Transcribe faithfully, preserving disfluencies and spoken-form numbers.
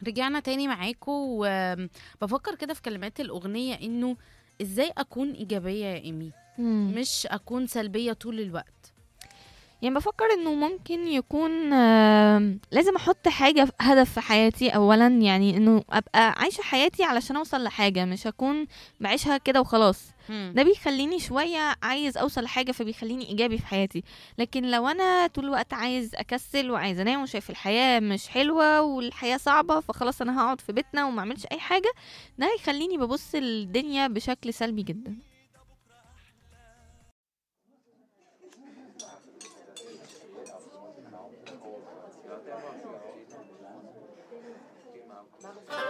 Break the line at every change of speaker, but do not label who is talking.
رجعنا تاني معاكم وبفكر كده في كلمات الأغنية إنه إزاي أكون إيجابية يا إيمي،
مم.
مش أكون سلبية طول الوقت.
يعني بفكر انه ممكن يكون آم، لازم احط حاجة في- هدف في حياتي اولا، يعني انه ابقى عايشة حياتي علشان اوصل لحاجة، مش اكون بعيشها كده وخلاص.
مم.
ده بيخليني شوية عايز اوصل لحاجة، فبيخليني ايجابي في حياتي. لكن لو انا طول الوقت عايز اكسل وعايز انام وشايف الحياة مش حلوة والحياة صعبة، فخلاص انا هقعد في بيتنا وما اعملش اي حاجة. ده هيخليني ببص الدنيا بشكل سلبي جدا.